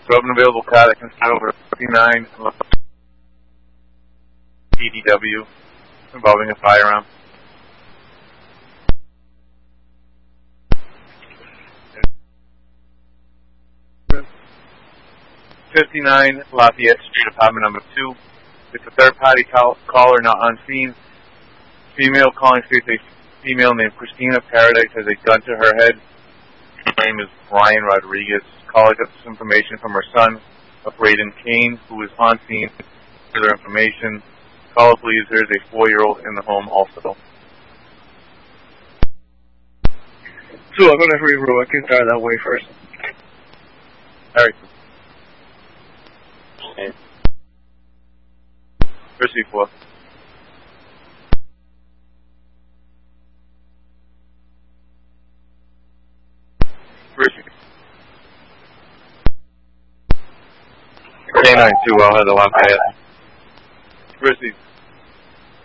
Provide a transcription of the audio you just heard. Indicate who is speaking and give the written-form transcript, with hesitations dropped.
Speaker 1: Do you have an available car that can start over 59 DDW involving a firearm? #59 Lafayette Street, apartment number 2. It's a third-party caller not on scene. Female calling states a female named Christina Paradise has a gun to her head. Her name is Brian Rodriguez. Caller got this information from her son, Braden Kane, who is on scene. Further information. Caller believes there is a 4-year-old in the home also.
Speaker 2: So I'm going to rerule. I can start that way first.
Speaker 1: Alright. Proceed for. Proceed.
Speaker 3: K92, I'll head to Lafayette.
Speaker 1: Proceed.